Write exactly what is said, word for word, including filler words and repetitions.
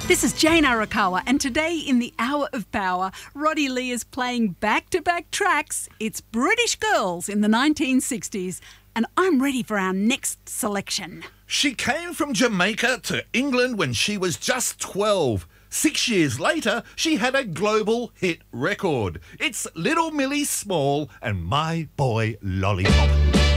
This is Jane Arakawa, and today in the Hour of Power, Roddy Lee is playing back-to-back tracks. It's British girls in the nineteen sixties, and I'm ready for our next selection. She came from Jamaica to England when she was just twelve. Six years later, she had a global hit record. It's Little Millie Small and My Boy Lollipop.